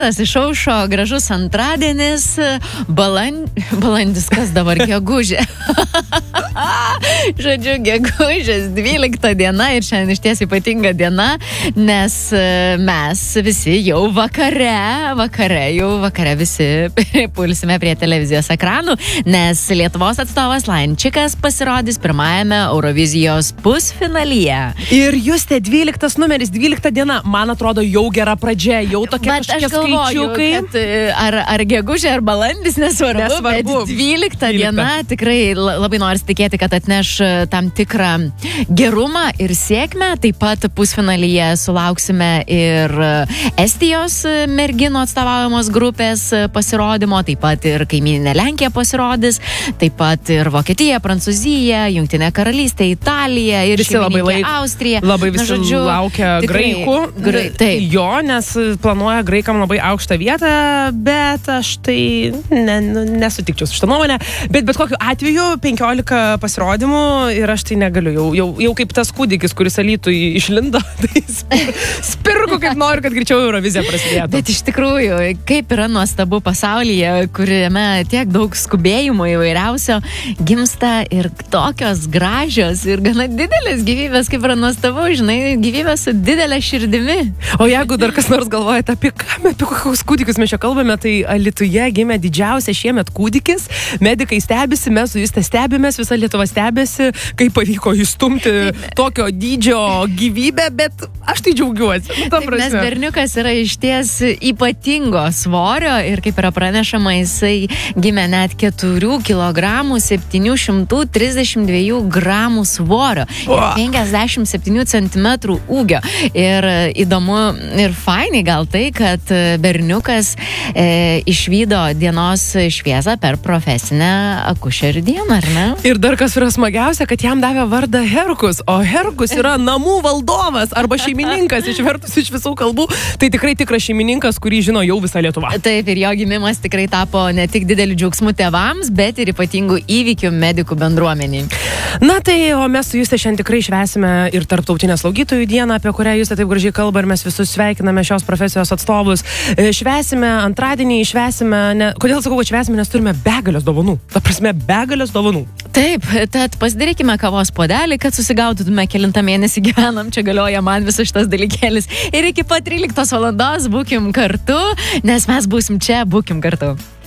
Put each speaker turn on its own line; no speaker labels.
Išaušo gražus antradienis, balandis, kas dabar gegužė. Žodžiu, gegužės 12 diena ir šiandien išties ypatinga diena, nes mes visi jau vakare visi pulsime prie televizijos ekranų, nes Lietuvos atstovas Lančikas pasirodys pirmajame Eurovizijos pusfinalyje.
Ir Justė, 12 numeris, 12 diena, man atrodo, jau gera pradžia, jau tokia kažkokia skaičiukai.
Ar gegužė, ar balandis, nesvarbu, bet 12 diena tikrai labai noriu tikėti, kad atneš tam tikrą gerumą ir sėkmę. Taip pat pusfinalyje sulauksime ir Estijos merginų atstovaujamos grupės pasirodymo, taip pat ir kaimyninė Lenkija pasirodys, taip pat ir Vokietija, Prancūzija, Jungtinė karalystė, Italija ir šeimininkė Austrija.
Labai visi laukia graikų. Jo, nes planuoja graikam labai aukštą vietą, bet aš tai nesutikčiau su šitą nuomonę. Bet kokiu atveju 15 pasirodymų ir aš tai negaliu. Jau kaip tas kūdikis, kuris Alytui išlindo, tai spirgu kaip noriu, kad greičiau Eurovizija prasidėtų.
Bet iš tikrųjų, kaip yra nuostabu pasaulyje, kuriame tiek daug skubėjimo įvairiausio, gimsta ir tokios gražios ir gana didelės gyvybės, kaip yra nuostabu, žinai, gyvybės su didelė širdimi.
O jeigu dar kas nors galvojate, apie kokius kūdikius mes čia kalbame, tai Alytuje gimė didžiausia šiemet kūdikis, medikai stebisi, mes su Juste stebimės, visa Lietuva stebėsi, kaip pavyko įstumti tokio dydžio gyvybę, bet aš tai džiaugiuosi.
Taip, nes berniukas yra išties ypatingo svorio ir kaip yra pranešama, jisai gimė net 4 kg 732 gramų svorio ir 57 cm ūgio. Ir įdomu ir fainai gal tai, kad berniukas išvydo dienos šviesą per profesinę akušerių dieną, ar ne?
Ir dar kas yra smagiausia, kad jam davė vardą Herkus, o Herkus yra namų valdovas arba šeimininkas, išvertus iš visų kalbų. Tai tikrai tikras šeimininkas, kurį žino jau visa Lietuva.
Taip, ir jo gimimas tikrai tapo ne tik dideliu džiaugsmu tėvams, bet ir ypatingų įvykių medikų bendruomeniai.
Na tai, o mes su Juste šiandien tikrai švęsime ir tarptautinę slaugytojų dieną, apie kurią Juste taip gražiai kalba ir mes visus sveikiname šios profesijos atstovus. Švęsime antradienį, kodėl sakau, kad švęsime, nes turime begalės dovanų. Ta prasme, begalės dovanų.
Taip, tad pasidarykime kavos puodelį, kad susigaudytume, kelintą mėnesį gyvenam, čia galioja man visas šitas dalykėlis. Ir iki pat 13 valandos būkim kartu, nes mes būsim čia, būkim kartu.